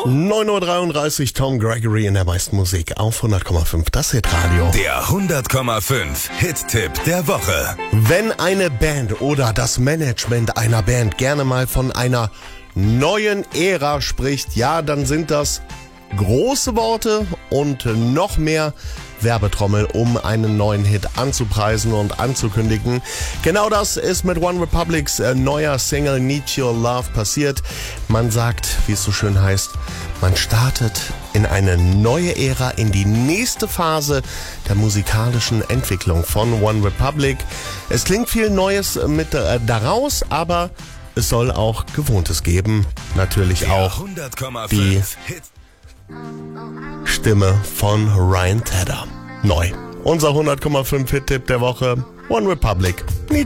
9:33 Uhr, Tom Gregory in der meisten Musik auf 100,5, das Hitradio. Der 100,5 Hit-Tipp der Woche. Wenn eine Band oder das Management einer Band gerne mal von einer neuen Ära spricht, ja, dann sind das große Worte und noch mehr Werbetrommel, um einen neuen Hit anzupreisen und anzukündigen. Genau das ist mit OneRepublic's neuer Single Need Your Love passiert. Man sagt, wie es so schön heißt, man startet in eine neue Ära, in die nächste Phase der musikalischen Entwicklung von OneRepublic. Es klingt viel Neues mit daraus, aber es soll auch Gewohntes geben. Natürlich auch die Stimme von Ryan Tedder. Neu. Unser 100,5 Hit-Tipp der Woche. OneRepublic. Need